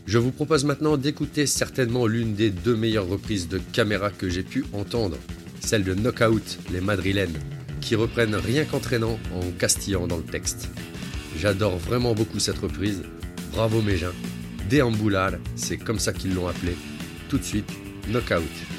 Je vous propose maintenant d'écouter certainement l'une des 2 meilleures reprises de Caméra que j'ai pu entendre, celle de Knockout, les Madrilènes, qui reprennent Rien qu'entraînant en castillan dans le texte. J'adore vraiment beaucoup cette reprise, bravo Mégin, Déambular, c'est comme ça qu'ils l'ont appelé. Tout de suite, Knockout.